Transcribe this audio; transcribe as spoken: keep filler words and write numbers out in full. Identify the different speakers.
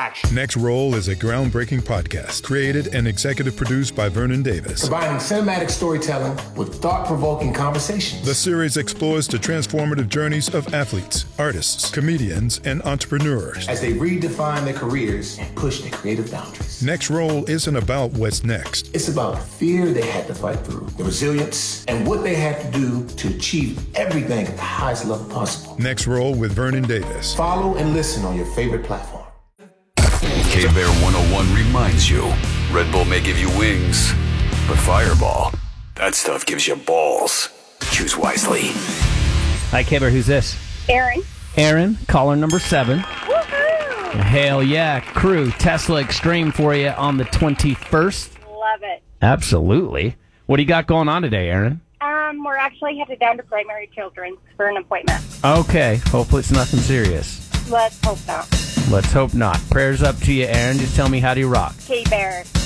Speaker 1: action.
Speaker 2: Next Roll is a groundbreaking podcast created and executive produced by Vernon Davis.
Speaker 1: Combining cinematic storytelling with thought-provoking conversations.
Speaker 2: The series explores the transformative journeys of athletes, artists, comedians, and entrepreneurs
Speaker 1: as they redefine their careers and push their creative boundaries.
Speaker 2: Next Roll isn't about what's next.
Speaker 1: It's about the fear they had to fight through, the resilience, and what they had to do to achieve everything at the highest level possible.
Speaker 2: Next Roll with Vernon Davis.
Speaker 1: Follow and listen on your favorite platform.
Speaker 3: K-Bear one oh one reminds you, Red Bull may give you wings, but Fireball, that stuff gives you balls. Choose wisely.
Speaker 4: Hi, K-Bear, who's this?
Speaker 5: Aaron.
Speaker 4: Aaron, caller number seven.
Speaker 5: Woohoo!
Speaker 4: Hell yeah, crew, Tesla Extreme for you on the twenty-first.
Speaker 5: Love it.
Speaker 4: Absolutely. What do you got going on today, Aaron?
Speaker 5: Um, we're actually headed down to Primary Children's for an appointment.
Speaker 4: Okay, hopefully it's nothing serious.
Speaker 5: Let's hope not.
Speaker 4: Let's hope not. Prayers up to you, Aaron. Just tell me how do you rock.
Speaker 5: K-Bear.